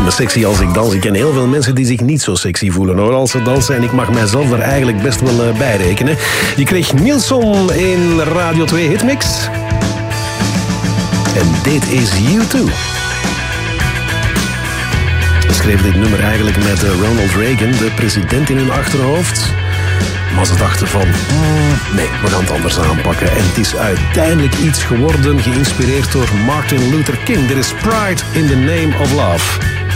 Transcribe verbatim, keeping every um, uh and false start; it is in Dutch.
me sexy als ik dans. Ik ken heel veel mensen die zich niet zo sexy voelen hoor, als ze dansen. En ik mag mijzelf er eigenlijk best wel bij rekenen. Je kreeg Nilsson in Radio twee Hitmix. En dit is U twee. Ze schreef dit nummer eigenlijk met Ronald Reagan, de president, in hun achterhoofd. Maar ze dachten van, mm, nee, we gaan het anders aanpakken. En het is uiteindelijk iets geworden, geïnspireerd door Martin Luther King. Dit is Pride in the Name of Love.